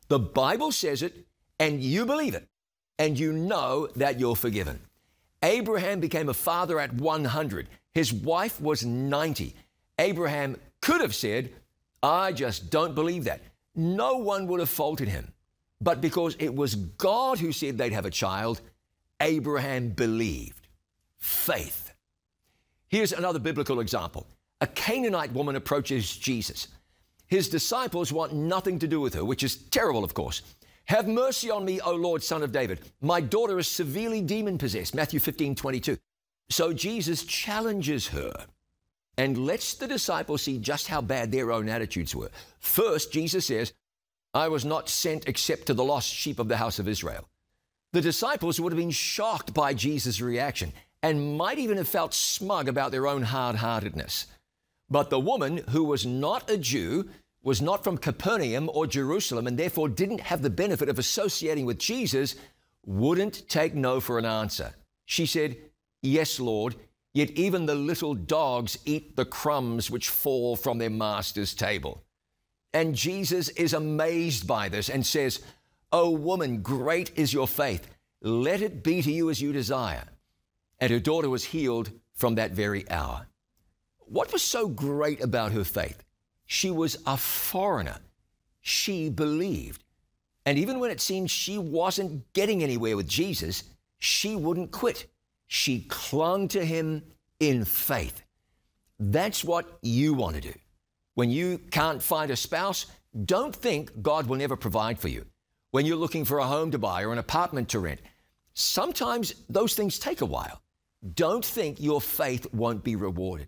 The Bible says it, and you believe it, and you know that you're forgiven. Abraham became a father at 100. His wife was 90. Abraham could have said, I just don't believe that. No one would have faulted him. But because it was God who said they'd have a child, Abraham believed. Faith. Here's another biblical example. A Canaanite woman approaches Jesus. His disciples want nothing to do with her, which is terrible, of course. Have mercy on me, O Lord, Son of David. My daughter is severely demon-possessed, Matthew 15:22. So Jesus challenges her and lets the disciples see just how bad their own attitudes were. First, Jesus says, I was not sent except to the lost sheep of the house of Israel. The disciples would have been shocked by Jesus' reaction and might even have felt smug about their own hard-heartedness. But the woman, who was not a Jew, was not from Capernaum or Jerusalem, and therefore didn't have the benefit of associating with Jesus, wouldn't take no for an answer. She said, Yes, Lord, yet even the little dogs eat the crumbs which fall from their master's table. And Jesus is amazed by this and says, O woman, great is your faith. Let it be to you as you desire. And her daughter was healed from that very hour. What was so great about her faith? She was a foreigner. She believed. And even when it seemed she wasn't getting anywhere with Jesus, she wouldn't quit. She clung to him in faith. That's what you want to do. When you can't find a spouse, don't think God will never provide for you. When you're looking for a home to buy or an apartment to rent, sometimes those things take a while. Don't think your faith won't be rewarded.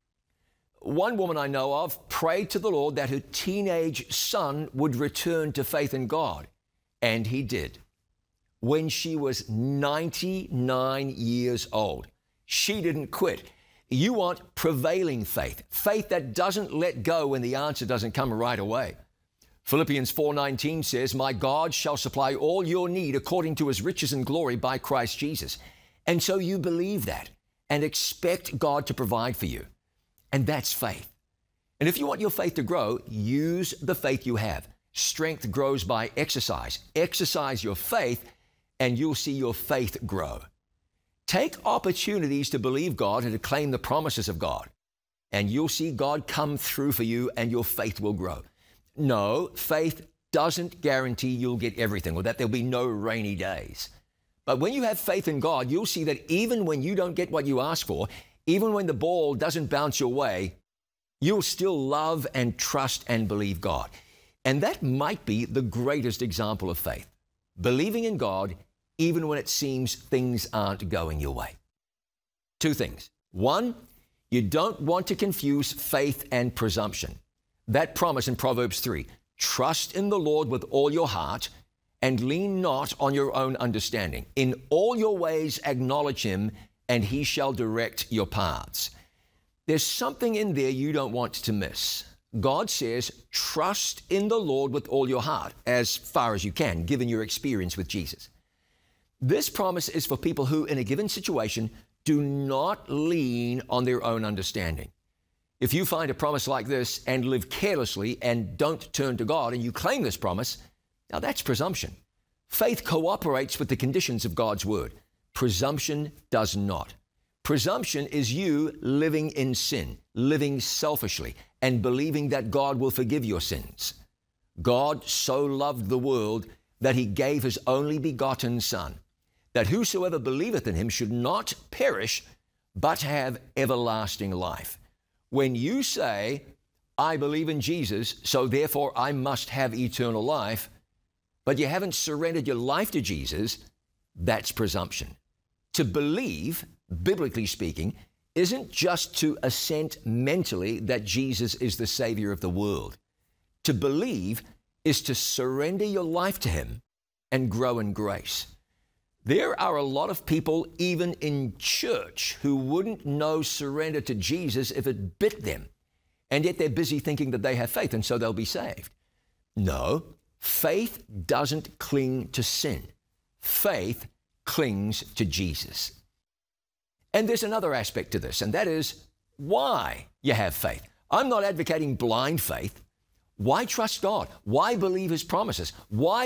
One woman I know of prayed to the Lord that her teenage son would return to faith in God, and he did. When she was 99 years old, she didn't quit. You want prevailing faith, faith that doesn't let go when the answer doesn't come right away. Philippians 4:19 says, My God shall supply all your need according to his riches and glory by Christ Jesus. And so you believe that and expect God to provide for you. And that's faith. And if you want your faith to grow, use the faith you have. Strength grows by exercise. Exercise your faith, and you'll see your faith grow. Take opportunities to believe God and to claim the promises of God, and you'll see God come through for you, and your faith will grow. No, faith doesn't guarantee you'll get everything, or that there'll be no rainy days. But when you have faith in God, you'll see that even when you don't get what you ask for, even when the ball doesn't bounce your way, you'll still love and trust and believe God. And that might be the greatest example of faith, believing in God even when it seems things aren't going your way. Two things. One, you don't want to confuse faith and presumption. That promise in Proverbs 3, trust in the Lord with all your heart and lean not on your own understanding. In all your ways acknowledge him, and he shall direct your paths. There's something in there you don't want to miss. God says, trust in the Lord with all your heart, as far as you can, given your experience with Jesus. This promise is for people who, in a given situation, do not lean on their own understanding. If you find a promise like this and live carelessly and don't turn to God and you claim this promise, now that's presumption. Faith cooperates with the conditions of God's word. Presumption does not. Presumption is you living in sin, living selfishly, and believing that God will forgive your sins. God so loved the world that he gave his only begotten Son, that whosoever believeth in him should not perish, but have everlasting life. When you say, I believe in Jesus, so therefore I must have eternal life, but you haven't surrendered your life to Jesus, that's presumption. To believe, biblically speaking, isn't just to assent mentally that Jesus is the Savior of the world. To believe is to surrender your life to him and grow in grace. There are a lot of people, even in church, who wouldn't know surrender to Jesus if it bit them, and yet they're busy thinking that they have faith and so they'll be saved. No, faith doesn't cling to sin. Faith clings to Jesus. And there's another aspect to this, and that is why you have faith. I'm not advocating blind faith. Why trust God? Why believe his promises? Why